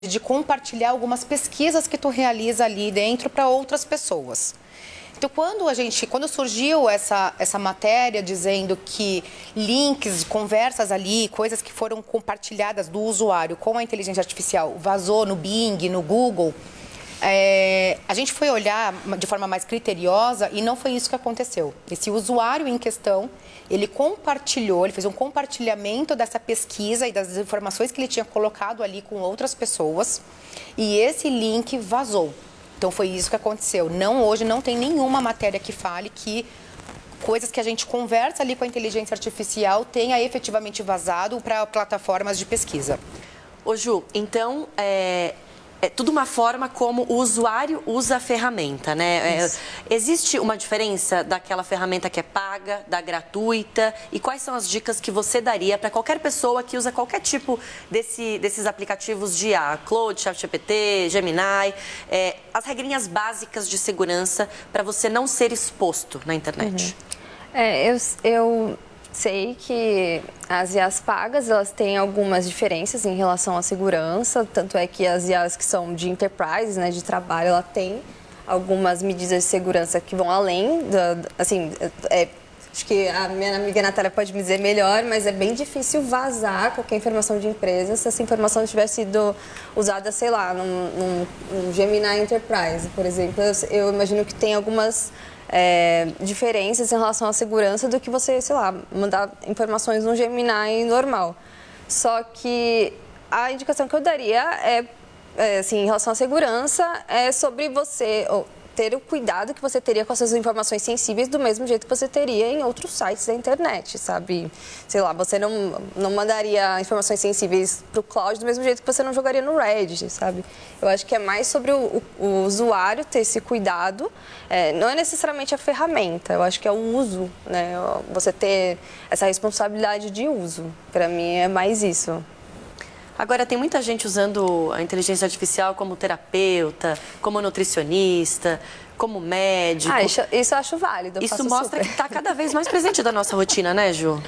de compartilhar algumas pesquisas que tu realiza ali dentro para outras pessoas. Então, quando surgiu essa matéria dizendo que links, conversas ali, coisas que foram compartilhadas do usuário com a inteligência artificial vazou no Bing, no Google, a gente foi olhar de forma mais criteriosa e não foi isso que aconteceu. Esse usuário em questão, ele compartilhou, ele fez um compartilhamento dessa pesquisa e das informações que ele tinha colocado ali com outras pessoas e esse link vazou. Então, foi isso que aconteceu. Hoje não tem nenhuma matéria que fale que coisas que a gente conversa ali com a inteligência artificial tenha efetivamente vazado para plataformas de pesquisa. Ô Ju, então, é tudo uma forma como o usuário usa a ferramenta, né? Existe uma diferença daquela ferramenta que é paga, da gratuita? E quais são as dicas que você daria para qualquer pessoa que usa qualquer tipo desses aplicativos de IA? Claude, ChatGPT, Gemini, as regrinhas básicas de segurança para você não ser exposto na internet? Eu sei que as IAs pagas, elas têm algumas diferenças em relação à segurança, tanto é que as IAs que são de enterprise, né, de trabalho, ela tem algumas medidas de segurança que vão além, acho que a minha amiga Natália pode me dizer melhor, mas é bem difícil vazar qualquer informação de empresa se essa informação tiver sido usada, sei lá, num Gemini Enterprise, por exemplo. Eu imagino que tem algumas diferenças em relação à segurança do que você, sei lá, mandar informações no Gemini normal. Só que a indicação que eu daria assim, em relação à segurança, é sobre você ter o cuidado que você teria com as suas informações sensíveis do mesmo jeito que você teria em outros sites da internet, sabe? Sei lá, você não mandaria informações sensíveis para o cloud do mesmo jeito que você não jogaria no Reddit, sabe? Eu acho que é mais sobre o usuário ter esse cuidado, não é necessariamente a ferramenta, eu acho que é o uso, né? Você ter essa responsabilidade de uso, para mim é mais isso. Agora, tem muita gente usando a inteligência artificial como terapeuta, como nutricionista, como médico. Isso eu acho válido. Isso mostra que está cada vez mais presente da nossa rotina, né, Ju?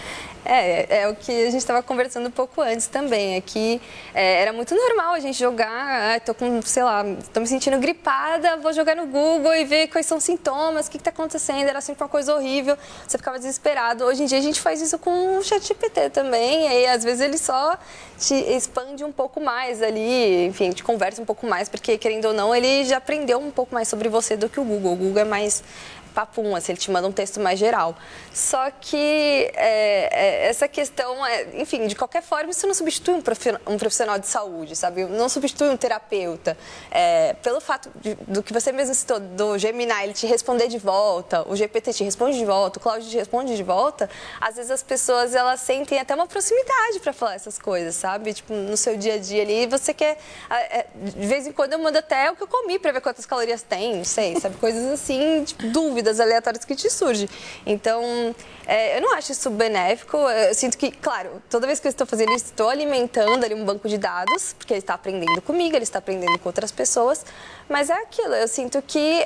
É o que a gente estava conversando um pouco antes também, que era muito normal a gente jogar, tô com, sei lá, tô me sentindo gripada, vou jogar no Google e ver quais são os sintomas, o que está acontecendo, era sempre uma coisa horrível, você ficava desesperado. Hoje em dia a gente faz isso com o ChatGPT também, e aí às vezes ele só te expande um pouco mais ali, enfim, te conversa um pouco mais, porque querendo ou não, ele já aprendeu um pouco mais sobre você do que o Google. O Google é mais papum, assim, ele te manda um texto mais geral. Só que essa questão, enfim, de qualquer forma, isso não substitui um profissional de saúde, sabe? Não substitui um terapeuta. Pelo fato do que você mesmo citou, do Gemini, ele te responder de volta, o GPT te responde de volta, o Claude te responde de volta, às vezes as pessoas, elas sentem até uma proximidade para falar essas coisas, sabe? Tipo, no seu dia a dia ali, você quer... de vez em quando eu mando até o que eu comi para ver quantas calorias tem, não sei, sabe? Coisas assim, tipo, dúvidas aleatórias que te surgem. Então, eu não acho isso benéfico. Eu sinto que, claro, toda vez que eu estou fazendo isso, estou alimentando ali um banco de dados, porque ele está aprendendo comigo, ele está aprendendo com outras pessoas, mas é aquilo, eu sinto que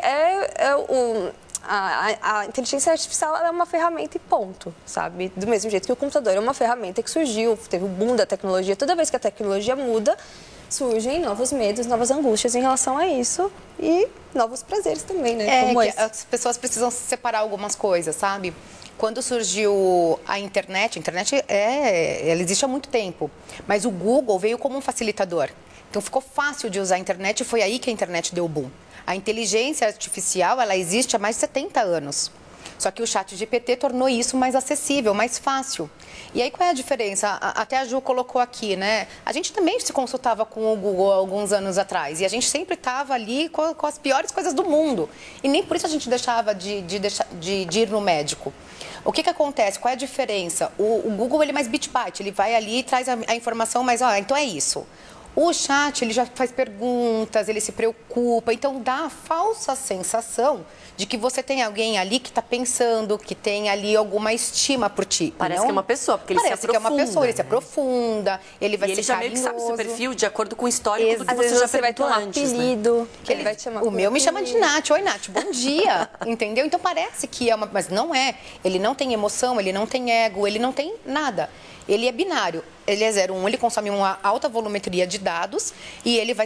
a inteligência artificial é uma ferramenta e ponto, sabe? Do mesmo jeito que o computador é uma ferramenta que surgiu, teve o boom da tecnologia. Toda vez que a tecnologia muda, surgem novos medos, novas angústias em relação a isso e novos prazeres também, né? Como esse. As pessoas precisam separar algumas coisas, sabe? Quando surgiu a internet ela existe há muito tempo, mas o Google veio como um facilitador. Então ficou fácil de usar a internet e foi aí que a internet deu o boom. A inteligência artificial, ela existe há mais de 70 anos. Só que o ChatGPT tornou isso mais acessível, mais fácil. E aí qual é a diferença? Até a Ju colocou aqui, né? A gente também se consultava com o Google há alguns anos atrás. E a gente sempre estava ali com as piores coisas do mundo. E nem por isso a gente deixava de ir no médico. O que acontece? Qual é a diferença? O Google, ele é mais bit-byte. Ele vai ali e traz a informação, mas então é isso. O chat, ele já faz perguntas, ele se preocupa, então dá a falsa sensação de que você tem alguém ali que está pensando, que tem ali alguma estima por ti. Parece que é uma pessoa, porque ele se aprofunda. Parece que é uma pessoa, ele se aprofunda, ele vai ser carinhoso. Ele já meio que sabe o seu perfil de acordo com o histórico do que Às vezes você já vai ter um apelido, né? Ele vai te chamar. O meu me chama de Nath. Oi, Nath, bom dia. Entendeu? Então parece que é uma... Mas não é. Ele não tem emoção, ele não tem ego, ele não tem nada. ele é binário. Ele é 0, 1, ele consome uma alta volumetria de dados e ele vai